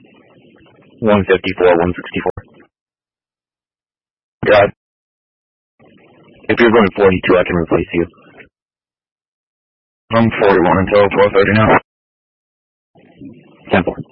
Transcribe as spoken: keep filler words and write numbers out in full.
one fifty-four, one sixty-four. God. If you're going forty-two, I can replace you. I'm forty-one until twelve thirty now. ten four.